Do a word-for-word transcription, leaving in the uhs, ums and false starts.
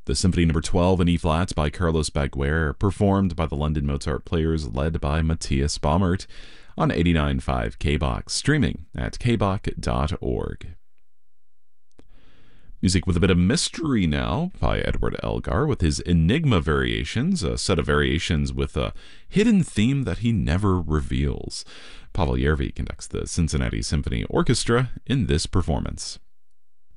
The Symphony Number twelve in E-flat by Carlos Baguer, performed by the London Mozart Players led by Matthias Baumert on eighty-nine point five K B O K, streaming at k b o k dot org. Music with a bit of mystery now by Edward Elgar with his Enigma Variations, a set of variations with a hidden theme that he never reveals. Pavel Yervi conducts the Cincinnati Symphony Orchestra in this performance.